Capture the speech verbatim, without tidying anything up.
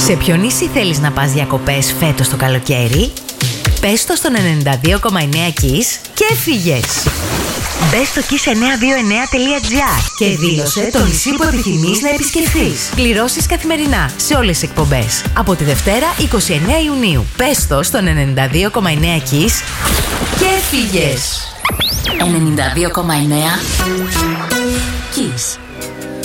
Σε ποιο νησί θέλεις να πας διακοπές φέτος το καλοκαίρι? Πες το στον ενενήντα δύο κόμμα εννέα Kiss και έφυγες. Μπες στο kiss εννιακόσια είκοσι εννέα τελεία gr και δήλωσε το νησί που επιθυμείς να επισκεφθείς. Πληρώσεις καθημερινά σε όλες τις εκπομπές. Από τη Δευτέρα είκοσι εννέα Ιουνίου. Πες το στον ενενήντα δύο κόμμα εννέα Kiss και έφυγες. ενενήντα δύο κόμμα εννέα Kiss.